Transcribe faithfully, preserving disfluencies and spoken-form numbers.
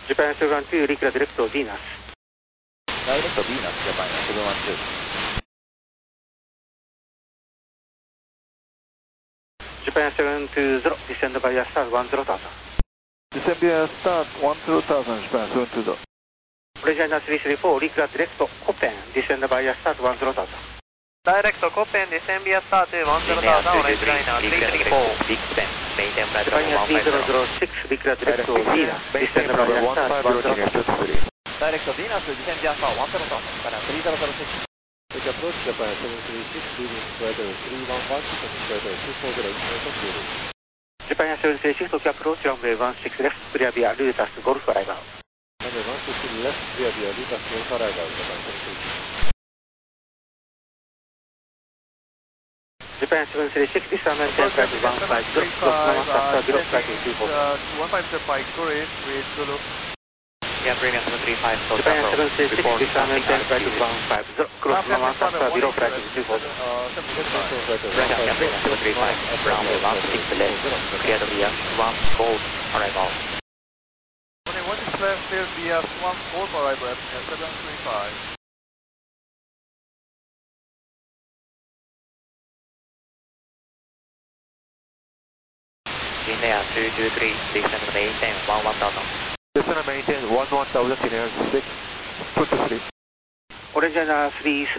Japan seven one two, Recla direct to Venus. Direct to Venus, Japan seven one two. Japan seven two zero, descend via start one zero thousand. Descend via start one zero thousand, Japan seven two zero. Regina three three four, Recla direct to Copen, descend via start one zero thousand. Direct to Copen, descend via start one zero thousand, Orange Liner three three four. Big Ben, maintain flight Japan level one five three zero zero. zero six, Recla direct to Venus, descend via start one zero thousand. Direct to Venus, descend via start one zero thousand, Japan three zero zero six. Take approach Japan seven three six, leaving flight level three one one, descending flight level two four zero, information clearing. Japan seven three six, Tokyo approach, runway one six left, clear via Lutas Golf arrival. Runway one six left, clear via Lutas Golf arrival, Japan seven three six. Japan seven three six, descend maintain flight one five zero, Cosmo Master zero, flight two four zero. one five zero by Korean with Zulu. Yeah, premium seven three five, Tokyo Japan seven approach. three six, Report descend maintain flight one five zero, Cosmo Master zero, flight two four zero. Russia, yeah, premium seven three five, runway one six left, cleared via Swan Golf arrival. Only one is left here via Swan Golf arrival at seven three five. Linear two two three, descend maintain one one thousand. Descend maintain one one thousand, linear six two two three. Orange Liner three